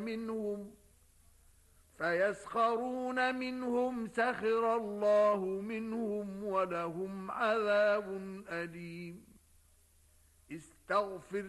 منهم فيسخرون منهم سخر الله منهم ولهم عذاب أليم استغفر